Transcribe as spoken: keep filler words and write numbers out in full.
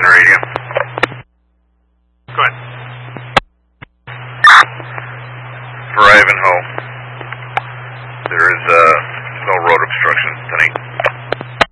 radio. Go ahead. For Ivanhoe, there is uh, no road obstruction tonight.